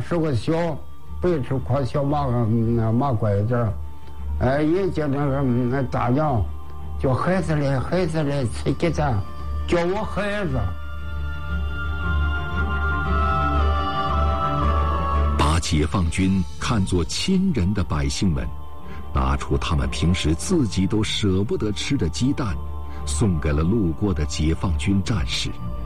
是个小，背着块小马拐子，也叫那个大娘叫孩子来吃鸡蛋，叫我孩子。 把解放军看作亲人的百姓们，拿出他们平时自己都舍不得吃的鸡蛋，送给了路过的解放军战士。